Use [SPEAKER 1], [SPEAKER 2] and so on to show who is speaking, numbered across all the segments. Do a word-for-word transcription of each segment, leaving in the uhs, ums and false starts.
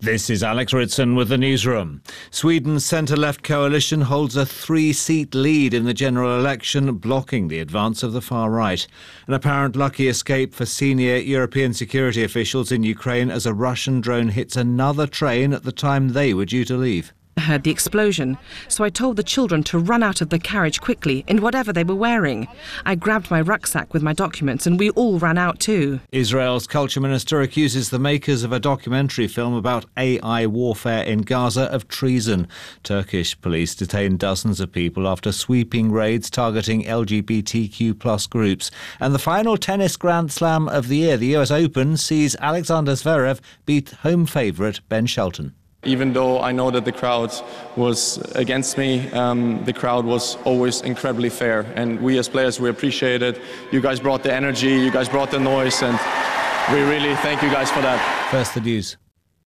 [SPEAKER 1] This is Alex Ritson with the newsroom. Sweden's centre-left coalition holds a three-seat lead in the general election, blocking the advance of the far right. An apparent lucky escape for senior European security officials in Ukraine as a Russian drone hits another train at the time they were due to leave.
[SPEAKER 2] I heard the explosion, so I told the children to run out of the carriage quickly in whatever they were wearing. I grabbed my rucksack with my documents and we all ran out too.
[SPEAKER 1] Israel's culture minister accuses the makers of a documentary film about A I warfare in Gaza of treason. Turkish police detained dozens of people after sweeping raids targeting L G B T Q plus groups. And the final tennis Grand Slam of the year, the U S Open, sees Alexander Zverev beat home favourite Ben Shelton.
[SPEAKER 3] Even though I know that the crowd was against me, um, the crowd was always incredibly fair. And we as players, we appreciate it. You guys brought the energy, you guys brought the noise, and we really thank you guys for that.
[SPEAKER 1] First, the news.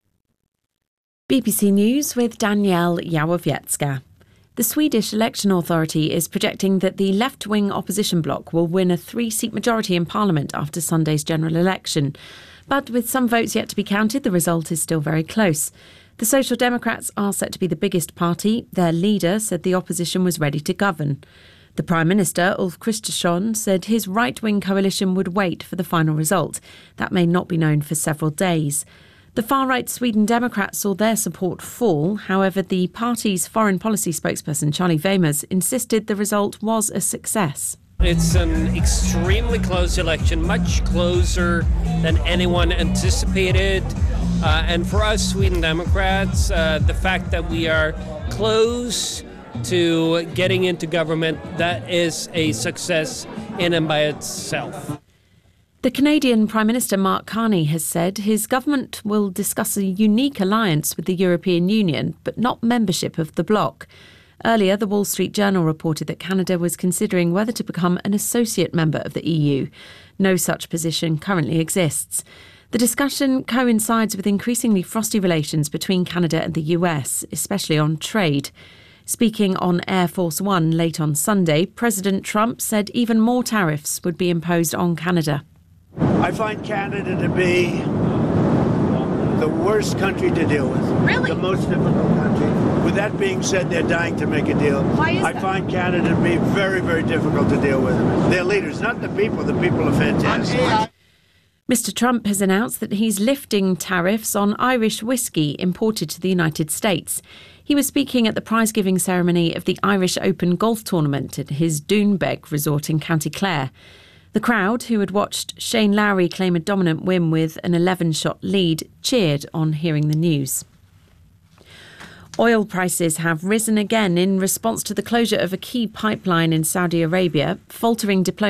[SPEAKER 4] B B C News with Danielle Jałowiecka. The Swedish Election Authority is projecting that the left-wing opposition bloc will win a three-seat majority in Parliament after Sunday's general election. But with some votes yet to be counted, the result is still very close. The Social Democrats are set to be the biggest party. Their leader said the opposition was ready to govern. The Prime Minister, Ulf Kristersson, said his right-wing coalition would wait for the final result. That may not be known for several days. The far-right Sweden Democrats saw their support fall. However, the party's foreign policy spokesperson, Charlie Weimers, insisted the result was a success.
[SPEAKER 5] It's an extremely close election, much closer than anyone anticipated. Uh, and for us Sweden Democrats, uh, the fact that we are close to getting into government, that is a success in and by itself.
[SPEAKER 4] The Canadian Prime Minister Mark Carney has said his government will discuss a unique alliance with the European Union, but not membership of the bloc. Earlier, the Wall Street Journal reported that Canada was considering whether to become an associate member of the E U. No such position currently exists. The discussion coincides with increasingly frosty relations between Canada and the U S, especially on trade. Speaking on Air Force One late on Sunday, President Trump said even more tariffs would be imposed on Canada.
[SPEAKER 6] I find Canada to be the worst country to deal with.
[SPEAKER 7] Really?
[SPEAKER 6] The most difficult country. With that being said, they're dying to make a deal.
[SPEAKER 7] Why is
[SPEAKER 6] I
[SPEAKER 7] that?
[SPEAKER 6] find Canada to be very, very difficult to deal with. Their leaders, not the people. The people are fantastic.
[SPEAKER 4] Mister Trump has announced that he's lifting tariffs on Irish whiskey imported to the United States. He was speaking at the prize-giving ceremony of the Irish Open golf tournament at his Doonbeg resort in County Clare. The crowd, who had watched Shane Lowry claim a dominant win with an eleven-shot lead, cheered on hearing the news. Oil prices have risen again in response to the closure of a key pipeline in Saudi Arabia, faltering diplomacy